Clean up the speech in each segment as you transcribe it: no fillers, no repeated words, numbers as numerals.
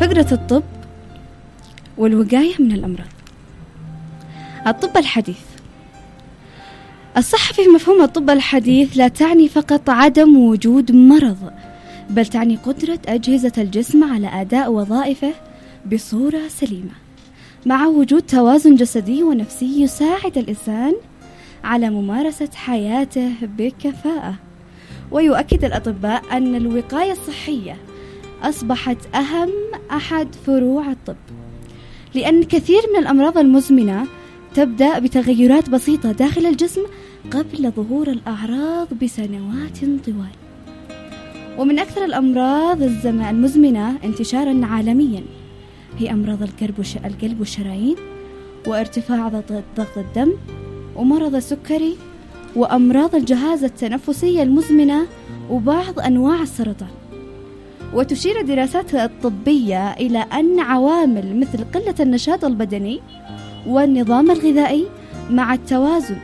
فقرة الطب والوقاية من الأمراض. الطب الحديث. الصحة في مفهوم الطب الحديث لا تعني فقط عدم وجود مرض، بل تعني قدرة أجهزة الجسم على أداء وظائفه بصورة سليمة، مع وجود توازن جسدي ونفسي يساعد الإنسان على ممارسة حياته بكفاءة. ويؤكد الأطباء أن الوقاية الصحية أصبحت أحد فروع الطب، لأن كثير من الأمراض المزمنة تبدأ بتغيرات بسيطة داخل الجسم قبل ظهور الأعراض بسنوات طوال. ومن أكثر الأمراض المزمنة انتشارا عالميا هي أمراض القلب والشرايين، وارتفاع ضغط الدم، ومرض السكري، وأمراض الجهاز التنفسي المزمنة، وبعض أنواع السرطان. وتشير الدراسات الطبية إلى أن عوامل مثل قلة النشاط البدني والنظام الغذائي مع التوازن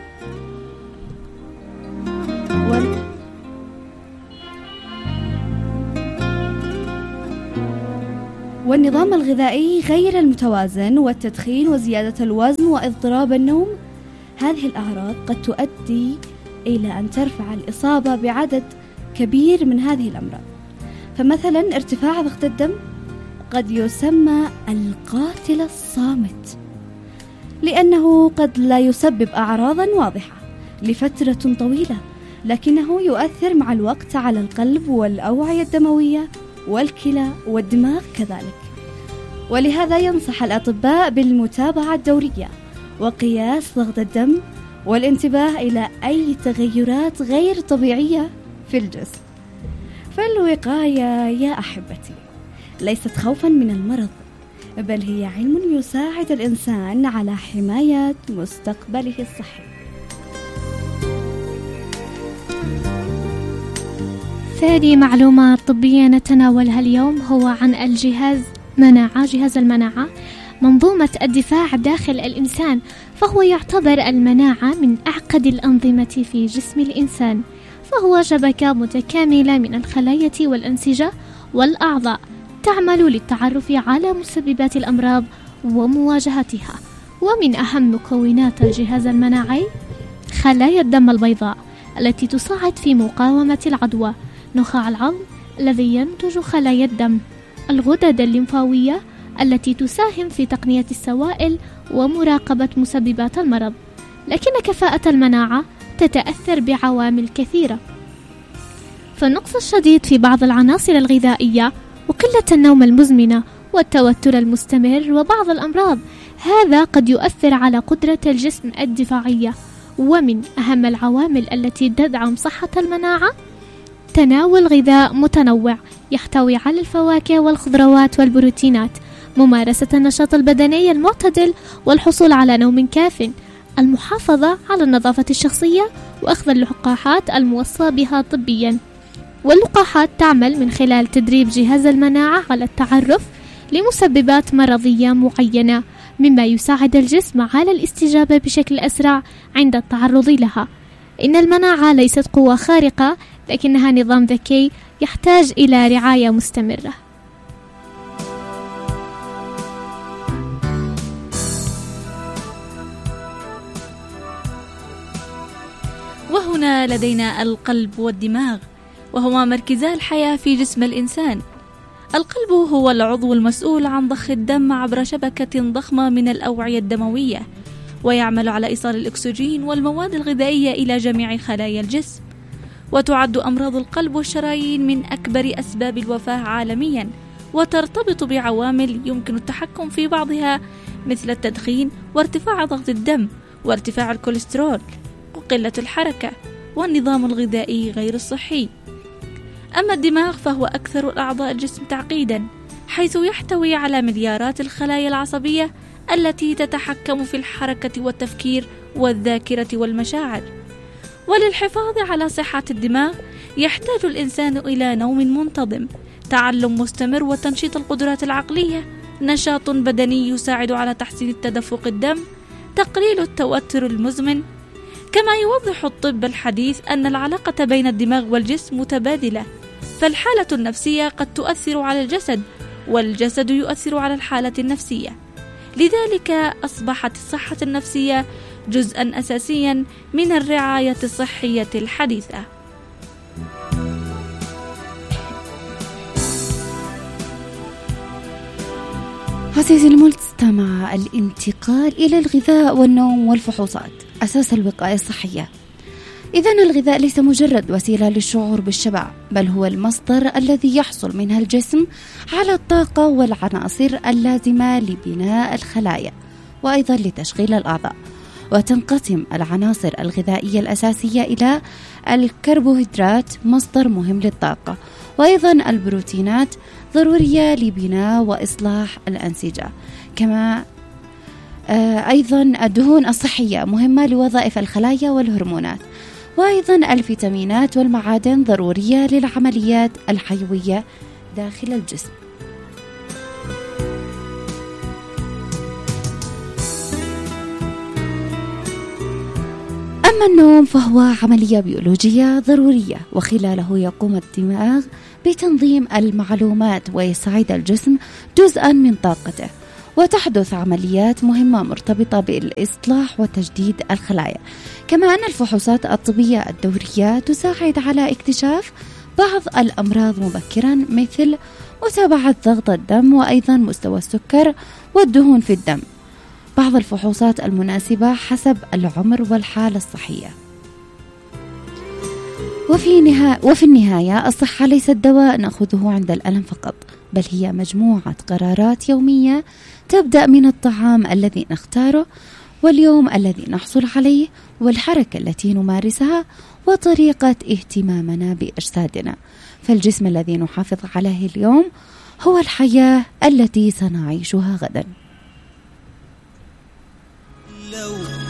والنظام الغذائي غير المتوازن والتدخين وزيادة الوزن واضطراب النوم، هذه الأعراض قد تؤدي إلى أن ترفع الإصابة بعدد كبير من هذه الأمراض. فمثلا ارتفاع ضغط الدم قد يسمى القاتل الصامت، لأنه قد لا يسبب أعراضا واضحة لفترة طويلة، لكنه يؤثر مع الوقت على القلب والأوعية الدموية والكلى والدماغ كذلك. ولهذا ينصح الأطباء بالمتابعة الدورية وقياس ضغط الدم والانتباه إلى أي تغيرات غير طبيعية في الجسم. فالوقاية يا أحبتي ليست خوفا من المرض، بل هي علم يساعد الإنسان على حماية مستقبله الصحي. ثاني معلومة طبية نتناولها اليوم هو عن جهاز المناعة، منظومة الدفاع داخل الإنسان، فهو يعتبر المناعة من أعقد الأنظمة في جسم الإنسان، فهو شبكة متكاملة من الخلايا والأنسجة والأعضاء تعمل للتعرف على مسببات الأمراض ومواجهتها. ومن أهم مكونات الجهاز المناعي خلايا الدم البيضاء التي تساعد في مقاومة العدوى، نخاع العظم الذي ينتج خلايا الدم، الغدد الليمفاوية التي تساهم في تقنية السوائل ومراقبة مسببات المرض. لكن كفاءة المناعة تتأثر بعوامل كثيرة، فالنقص الشديد في بعض العناصر الغذائية وقلة النوم المزمنة والتوتر المستمر وبعض الأمراض، هذا قد يؤثر على قدرة الجسم الدفاعية. ومن أهم العوامل التي تدعم صحة المناعة تناول غذاء متنوع يحتوي على الفواكه والخضروات والبروتينات، ممارسة النشاط البدني المعتدل، والحصول على نوم كاف، المحافظة على النظافة الشخصية، وأخذ اللقاحات الموصى بها طبيا. واللقاحات تعمل من خلال تدريب جهاز المناعة على التعرف لمسببات مرضية معينة، مما يساعد الجسم على الاستجابة بشكل أسرع عند التعرض لها. إن المناعة ليست قوة خارقة، لكنها نظام ذكي يحتاج إلى رعاية مستمرة. وهنا لدينا القلب والدماغ، وهما مركزا الحياة في جسم الإنسان. القلب هو العضو المسؤول عن ضخ الدم عبر شبكة ضخمة من الأوعية الدموية، ويعمل على إيصال الأكسجين والمواد الغذائية إلى جميع خلايا الجسم. وتعد أمراض القلب والشرايين من أكبر أسباب الوفاة عالميا، وترتبط بعوامل يمكن التحكم في بعضها مثل التدخين وارتفاع ضغط الدم وارتفاع الكوليسترول وقلة الحركة والنظام الغذائي غير الصحي. أما الدماغ فهو أكثر أعضاء الجسم تعقيدا، حيث يحتوي على مليارات الخلايا العصبية التي تتحكم في الحركة والتفكير والذاكرة والمشاعر. وللحفاظ على صحة الدماغ يحتاج الإنسان إلى نوم منتظم، تعلم مستمر، وتنشيط القدرات العقلية، نشاط بدني يساعد على تحسين تدفق الدم، تقليل التوتر المزمن. كما يوضح الطب الحديث أن العلاقة بين الدماغ والجسم متبادلة، فالحالة النفسية قد تؤثر على الجسد، والجسد يؤثر على الحالة النفسية. لذلك أصبحت الصحة النفسية جزءا أساسيا من الرعاية الصحية الحديثة. عزيزي المستمع، الانتقال إلى الغذاء والنوم والفحوصات أساس الوقاية الصحية. إذن الغذاء ليس مجرد وسيلة للشعور بالشبع، بل هو المصدر الذي يحصل منها الجسم على الطاقة والعناصر اللازمة لبناء الخلايا وأيضا لتشغيل الأعضاء. وتنقسم العناصر الغذائية الأساسية إلى الكربوهيدرات مصدر مهم للطاقة، وأيضا البروتينات ضرورية لبناء وإصلاح الأنسجة، كما أيضا الدهون الصحية مهمة لوظائف الخلايا والهرمونات، وأيضا الفيتامينات والمعادن ضرورية للعمليات الحيوية داخل الجسم. أما النوم فهو عملية بيولوجية ضرورية، وخلاله يقوم الدماغ بتنظيم المعلومات ويستعيد الجسم جزءا من طاقته، وتحدث عمليات مهمة مرتبطة بالإصلاح وتجديد الخلايا. كما أن الفحوصات الطبية الدورية تساعد على اكتشاف بعض الأمراض مبكرا، مثل متابعة ضغط الدم وأيضا مستوى السكر والدهون في الدم. بعض الفحوصات المناسبة حسب العمر والحالة الصحية. وفي النهاية الصحة ليست دواء نأخذه عند الألم فقط، بل هي مجموعة قرارات يومية تبدأ من الطعام الذي نختاره واليوم الذي نحصل عليه والحركة التي نمارسها وطريقة اهتمامنا بأجسادنا. فالجسم الذي نحافظ عليه اليوم هو الحياة التي سنعيشها غدا.